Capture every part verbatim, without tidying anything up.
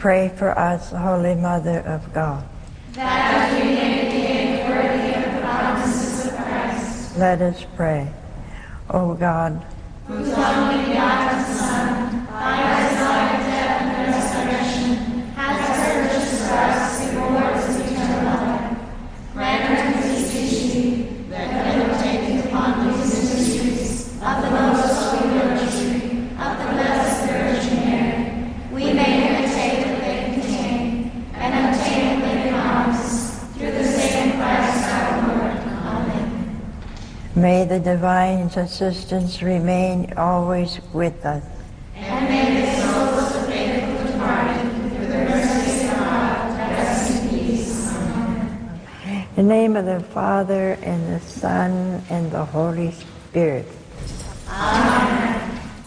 Pray for us, Holy Mother of God, that we may be made worthy of the promises of Christ. Let us pray. O God, whose only begotten Son, by his life, death, and resurrection, has purchased for us the rewards of eternal life, grant, we beseech thee, that meditating upon these mysteries of the most holy rosary of the Blessed Virgin Mary, we may imitate what they contain, and obtain what they promise, through the same Christ our Lord. Amen. May the divine assistance remain always with us. And may the souls of faithful departed, through the mercy of God, rest in peace. Amen. In the name of the Father, and the Son, and the Holy Spirit. Amen.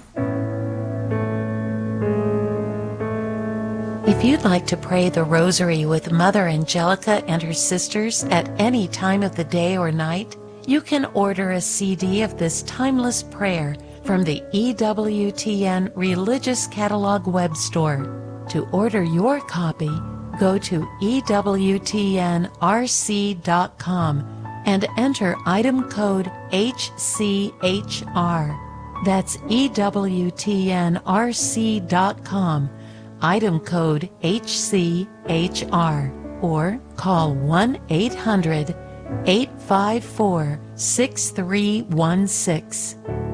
If you'd like to pray the Rosary with Mother Angelica and her sisters at any time of the day or night, you can order a C D of this timeless prayer from the E W T N Religious Catalog web store. To order your copy, go to E W T N R C dot com and enter item code H C H R. That's E W T N R C dot com, item code H C H R, or call one eight hundred, eight five four, six three one six.